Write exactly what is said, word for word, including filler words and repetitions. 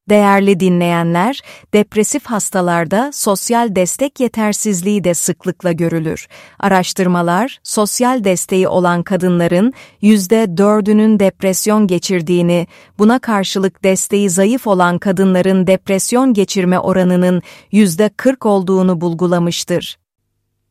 Değerli dinleyenler, depresif hastalarda sosyal destek yetersizliği de sıklıkla görülür. Araştırmalar, sosyal desteği olan kadınların yüzde dördünün depresyon geçirdiğini, buna karşılık desteği zayıf olan kadınların depresyon geçirme oranının yüzde kırk olduğunu bulgulamıştır.